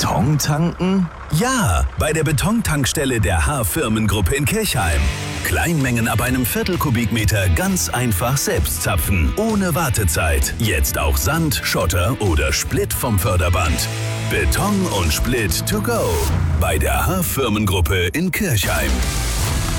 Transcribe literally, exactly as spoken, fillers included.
Beton tanken? Ja, bei der Betontankstelle der H-Firmengruppe in Kirchheim. Kleinmengen ab einem Viertel Kubikmeter ganz einfach selbst zapfen, ohne Wartezeit. Jetzt auch Sand, Schotter oder Split vom Förderband. Beton und Split to go bei der H-Firmengruppe in Kirchheim.